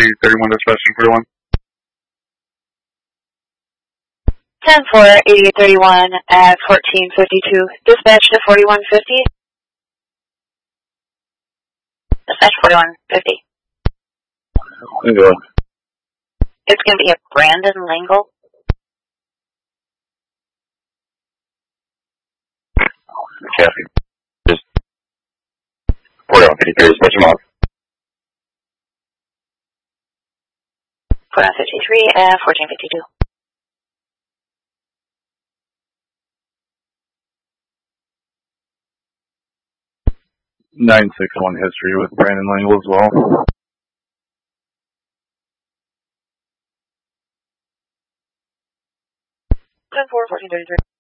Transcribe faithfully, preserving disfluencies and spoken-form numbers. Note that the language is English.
eighty thirty-one, dispatch ten forty-one. ten four, eighty thirty-one at fourteen fifty-two. Dispatch to forty-one fifty. Dispatch forty-one fifty. Good. It's going to be a Brandon Langle. Yeah. Just forty-one fifty-three, dispatch him off. forty-one fifty-three at fourteen fifty-two. nine six one history with Brandon Langle as well. ten four, fourteen thirty-three.